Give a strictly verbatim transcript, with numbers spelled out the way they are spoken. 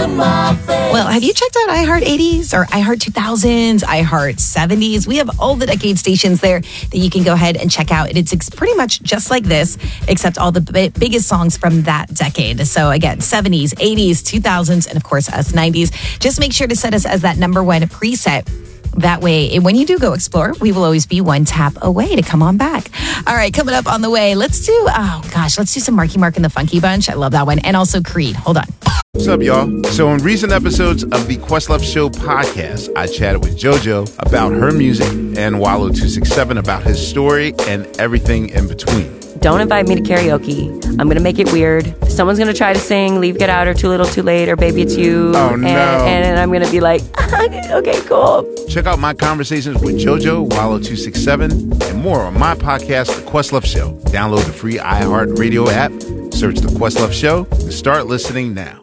Well, have you checked out iHeart eighties or iHeart two thousands, iHeart seventies? We have all the decade stations there that you can go ahead and check out. It's ex- pretty much just like this, except all the b- biggest songs from that decade. So again, seventies, eighties, two thousands, and of course us nineties. Just make sure to set us as that number one preset. That way, when you do go explore, we will always be one tap away to come on back. All right, coming up on the way, let's do, oh gosh, let's do some Marky Mark and the Funky Bunch. I love that one. And also Creed. Hold on. What's up, y'all? So in recent episodes of the Questlove Show podcast, I chatted with JoJo about her music and Wallow two sixty-seven about his story and everything in between. Don't invite me to karaoke. I'm going to make it weird. Someone's going to try to sing Leave, Get Out, or Too Little, Too Late, or Baby It's You. Oh, no. And, and I'm going to be like, okay, cool. Check out my conversations with JoJo, Wallow two sixty-seven, and more on my podcast, The Questlove Show. Download the free iHeart Radio app, search The Questlove Show, and start listening now.